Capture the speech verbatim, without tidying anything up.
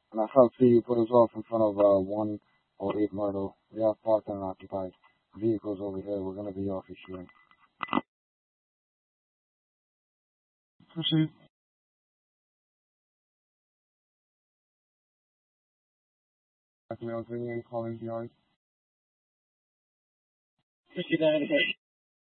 And I have see you put us off in front of uh, one oh eight Myrtle. We have parked and occupied vehicles over here. We're going to be off issuing. Proceed. Male Green calling yard. Proceed out of the